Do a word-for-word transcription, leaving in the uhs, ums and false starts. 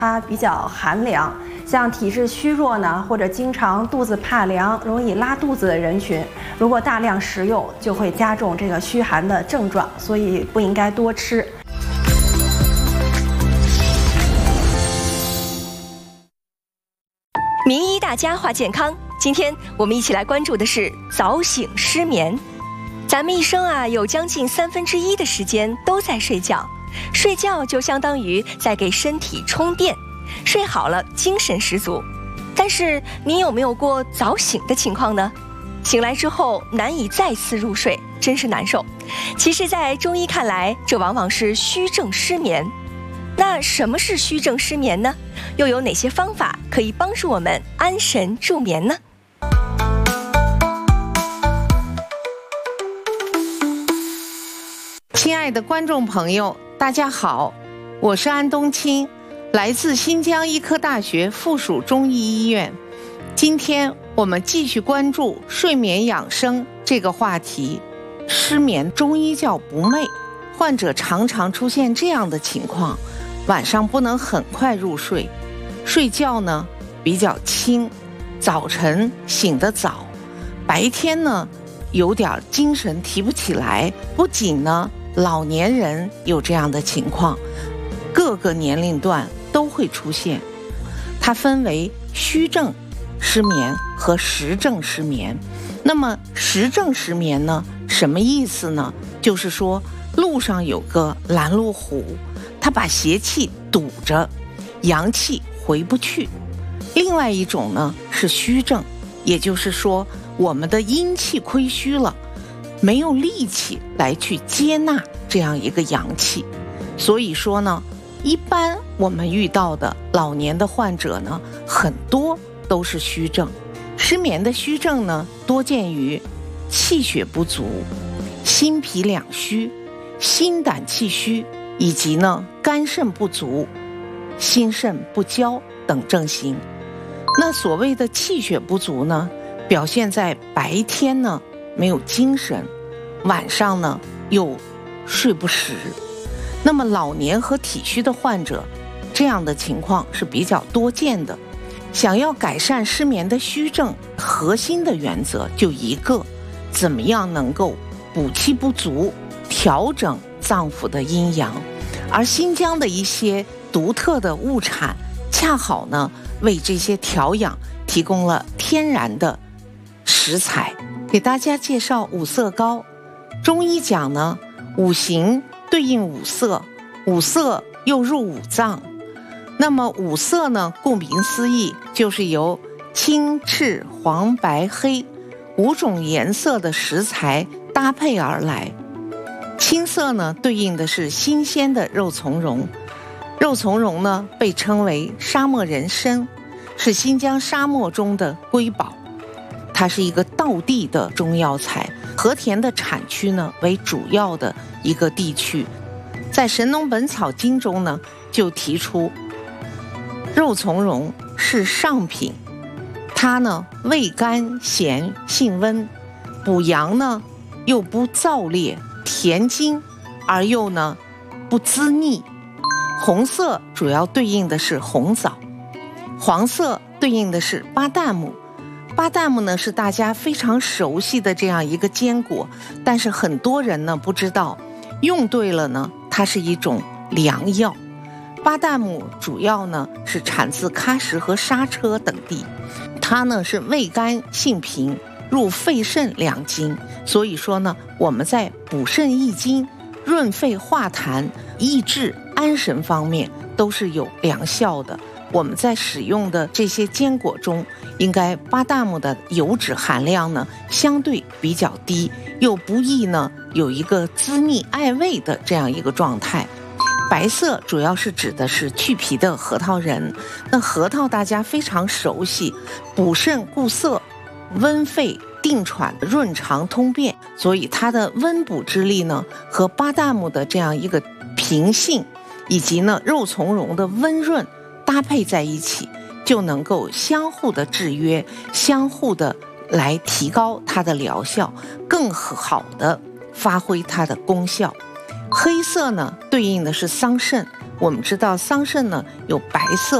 它比较寒凉，像体质虚弱呢，或者经常肚子怕凉、容易拉肚子的人群，如果大量食用，就会加重这个虚寒的症状，所以不应该多吃。 名医大家话健康，今天我们一起来关注的是早醒失眠。咱们一生啊，有将近三分之一的时间都在睡觉。睡觉就相当于在给身体充电，睡好了精神十足。但是你有没有过早醒的情况呢？醒来之后难以再次入睡，真是难受。其实在中医看来，这往往是虚症失眠。那什么是虚症失眠呢？又有哪些方法可以帮助我们安神助眠呢？ 亲爱的观众朋友，大家好，我是安冬青，来自新疆医科大学附属中医医院。今天我们继续关注睡眠养生这个话题。失眠中医叫不寐，患者常常出现这样的情况，晚上不能很快入睡，睡觉呢比较轻，早晨醒得早，白天呢有点精神提不起来。不仅呢老年人有这样的情况，各个年龄段都会出现。它分为虚症失眠和实症失眠。那么实症失眠呢，什么意思呢？就是说路上有个拦路虎，它把邪气堵着，阳气回不去。另外一种呢是虚症，也就是说我们的阴气亏虚了，没有力气来去接纳这样一个阳气。所以说呢，一般我们遇到的老年的患者呢，很多都是虚症。失眠的虚症呢，多见于气血不足、心脾两虚、心胆气虚，以及呢肝肾不足、心肾不交等症型。那所谓的气血不足呢，表现在白天呢没有精神，晚上呢又睡不实。那么老年和体虚的患者，这样的情况是比较多见的。想要改善失眠的虚症，核心的原则就一个，怎么样能够补气不足，调整脏腑的阴阳。而新疆的一些独特的物产，恰好呢为这些调养提供了天然的食材。给大家介绍五色膏。中医讲呢，五行对应五色，五色又入五脏。那么五色呢，顾名思义，就是由青、赤、黄、白、黑五种颜色的食材搭配而来。青色呢，对应的是新鲜的肉苁蓉。肉苁蓉呢，被称为沙漠人参，是新疆沙漠中的瑰宝。它是一个道地的中药材，和田的产区呢为主要的一个地区。在《神农本草经》中呢，就提出肉苁蓉是上品，它呢味甘咸性温，补阳呢又不燥烈，甜津而又呢不滋腻。红色主要对应的是红枣，黄色对应的是巴旦木。巴旦木呢是大家非常熟悉的这样一个坚果，但是很多人呢不知道，用对了呢，它是一种良药。巴旦木主要呢是产自喀什和莎车等地，它呢是味甘性平，入肺肾两经。所以说呢，我们在补肾益精、润肺化痰、益智安神方面都是有良效的。我们在使用的这些坚果中，应该巴旦木的油脂含量呢相对比较低，又不易呢有一个滋腻爱味的这样一个状态。白色主要是指的是去皮的核桃仁。那核桃大家非常熟悉，补肾固涩、温肺定喘、润肠通便，所以它的温补之力呢和巴旦木的这样一个平性，以及呢肉苁蓉的温润搭配在一起，就能够相互的制约，相互的来提高它的疗效，更好的发挥它的功效。黑色呢对应的是桑葚， 我们知道桑葚呢有白色